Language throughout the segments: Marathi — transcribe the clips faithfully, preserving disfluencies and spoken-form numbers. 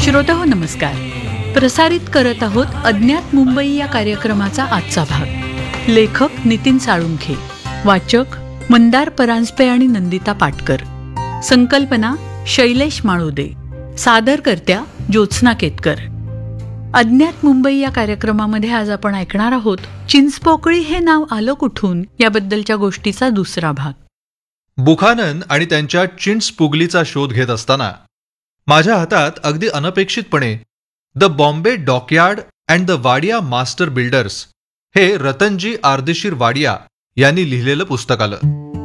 श्रोताहो नमस्कार. प्रसारित करत आहोत अज्ञात मुंबई या कार्यक्रमाचा आजचा भाग. लेखक नितीन साळुंखे, वाचक मंदार परांजपे आणि नंदिता पाटकर, संकल्पना शैलेश माळुदे, सादरकर्त्या ज्योत्स्ना केतकर. अज्ञात मुंबई या कार्यक्रमामध्ये आज आपण ऐकणार आहोत चिंचपोकळी हे नाव आलं कुठून याबद्दलच्या गोष्टीचा दुसरा भाग. बुखानन आणि त्यांच्या चिंचपुगलीचा शोध घेत असताना माझ्या हातात अगदी अनपेक्षितपणे the Bombay dockyard and the Wadia master builders हे रतनजी आर्देशीर वाडिया यांनी लिहिलेलं पुस्तक आलं.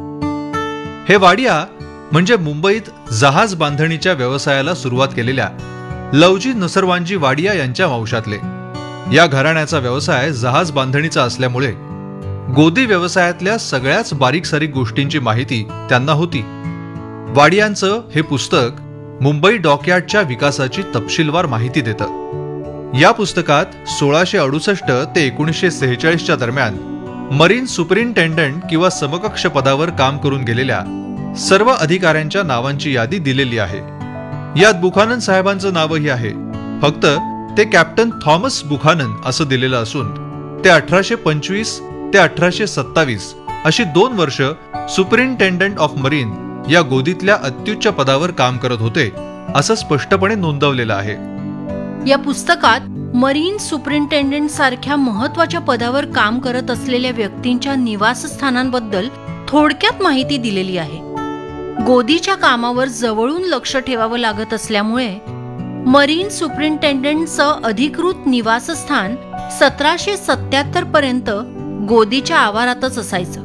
हे वाडिया म्हणजे मुंबईत जहाज बांधणीच्या व्यवसायाला सुरुवात केलेल्या लवजी नसरवांजी वाडिया यांच्या वंशातले. या घराण्याचा व्यवसाय जहाज बांधणीचा असल्यामुळे गोदी व्यवसायातल्या सगळ्याच बारीक सारीक गोष्टींची माहिती त्यांना होती. वाडियांचं हे पुस्तक मुंबई डॉकयार्डच्या विकासाची तपशीलवार माहिती देतं. या पुस्तकात सोळाशे अडुसष्ट ते एकोणीसशे सेहेचाळीसच्या दरम्यान मरीन सुपरिंटेंडंट किंवा समकक्ष पदावर काम करून गेलेल्या सर्व अधिकाऱ्यांच्या नावांची यादी दिलेली आहे. यात बुखानन साहेबांचं नावही आहे, फक्त ते कॅप्टन थॉमस बुखानन असं दिलेलं असून ते अठराशे पंचवीस ते अठराशे सत्तावीस अशी दोन वर्ष सुपरिंटेंडंट ऑफ मरीन या गोदीतल्या अत्युच्च पदावर काम करत होते असं स्पष्टपणे नोंदवलेलं आहे. या पुस्तकात मरीन सुपरिंटेंडंट सारख्या महत्वाच्या पदावर काम करत असलेल्या व्यक्तींच्या निवासस्थानांबद्दल थोडक्यात माहिती दिलेली आहे. गोदीच्या कामावर जवळून लक्ष ठेवावं लागत असल्यामुळे मरीन सुपरिंटेंडंटचं अधिकृत निवासस्थान सतराशे सत्याहत्तर पर्यंत गोदीच्या आवारातच असायचं.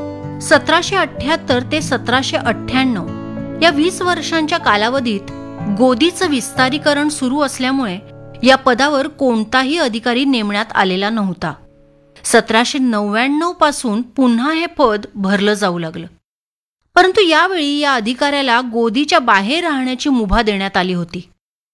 सतराशे अठ्याहत्तर ते सतराशे अठ्ठ्याण्णव या वीस वर्षांच्या कालावधीत गोदीचं विस्तारीकरण सुरू असल्यामुळे या पदावर कोणताही अधिकारी नेमण्यात आलेला नव्हता. सतराशे नव्याण्णव पासून पुन्हा हे पद भरलं जाऊ लागलं. परंतु यावेळी या अधिकाऱ्याला गोदीच्या बाहेर राहण्याची मुभा देण्यात आली होती.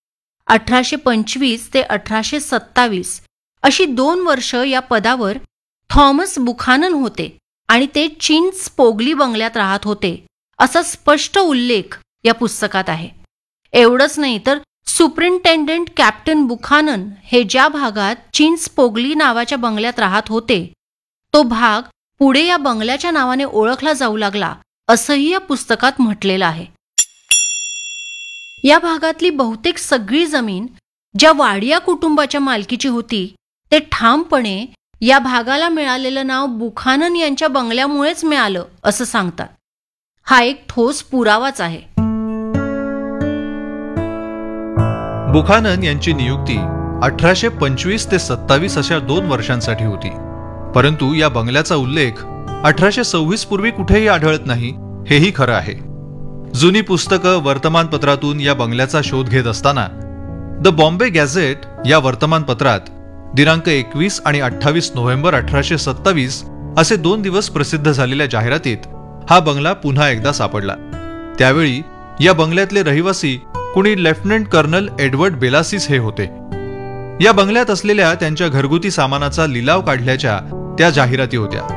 अठराशे पंचवीस ते अठराशे सत्तावीस अशी दोन वर्ष या पदावर थॉमस बुखानन होते आणि ते चिंचपोगली बंगल्यात राहत होते असा स्पष्ट उल्लेख या पुस्तकात आहे. एवढंच नाही तर सुपरिंटेंडंट कॅप्टन बुखानन हे ज्या भागात चिंचपोगली नावाच्या बंगल्यात राहत होते तो भाग पुढे या बंगल्याच्या नावाने ओळखला जाऊ लागला असंही या पुस्तकात म्हटलेलं आहे. या भागातली बहुतेक सगळी जमीन ज्या वाडिया कुटुंबाच्या मालकीची होती ते ठामपणे या भागाला मिळालेलं नाव बुखानन यांच्या बंगल्यामुळेच मिळालं असं सांगतात. हा एक ठोस पुरावाच आहे. बुखानन यांची नियुक्ती अठराशे पंचवीस ते सत्तावीस अशा दोन वर्षांसाठी होती. परंतु या बंगल्याचा उल्लेख अठराशे सव्वीस पूर्वी कुठेही आढळत नाही, हेही खरं आहे. जुनी पुस्तकं वर्तमानपत्रातून या बंगल्याचा शोध घेत असताना द बॉम्बे गॅझेट या वर्तमानपत्रात दिनांक एकवीस आणि अठ्ठावीस नोव्हेंबर अठराशे सत्तावीस असे दोन दिवस प्रसिद्ध झालेल्या जाहिरातीत हा बंगला पुन्हा एकदा सापडला. त्यावेळी या बंगल्यातले रहिवासी कुणी लेफ्टनंट कर्नल एडवर्ड बेलासिस हे होते. या बंगल्यात असलेल्या त्यांच्या घरगुती सामानाचा लिलाव काढल्याच्या त्या जाहिराती होत्या.